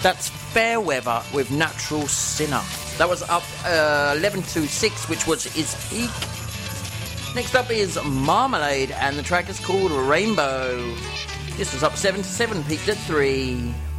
That's Fairweather with Natural Sinner. That was up 11 to 6, which was his peak. Next up is Marmalade, and the track is called Rainbow. This was up 7 to 7, peaked at 3.